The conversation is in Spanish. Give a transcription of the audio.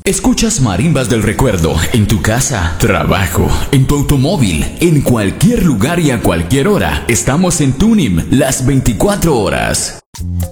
Escuchas Marimbas del Recuerdo en tu casa, trabajo, en tu automóvil, en cualquier lugar y a cualquier hora. Estamos en Tuning las 24 horas.